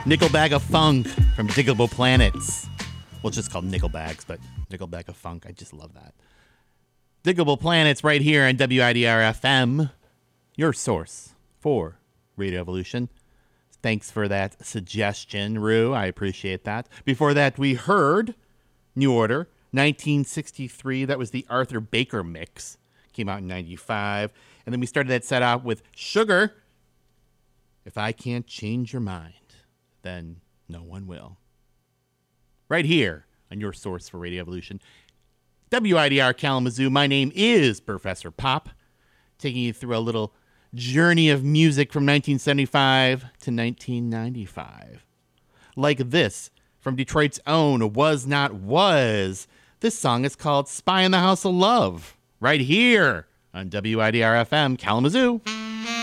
Nickel Bag of Funk from Diggable Planets. Well, it's just called Nickel Bags, but Nickel Bag of Funk. I just love that. Diggable Planets right here on WIDR FM, your source for Radio Evolution. Thanks for that suggestion, Rue. I appreciate that. Before that, we heard New Order, 1963. That was the Arthur Baker mix. Came out in 95. And then we started that set out with Sugar. If I can't change your mind, then no one will. Right here on your source for Radio Evolution. WIDR Kalamazoo. My name is Professor Pop, taking you through a little journey of music from 1975 to 1995. Like this, from Detroit's own Was Not Was. This song is called Spy in the House of Love, right here on WIDR FM Kalamazoo.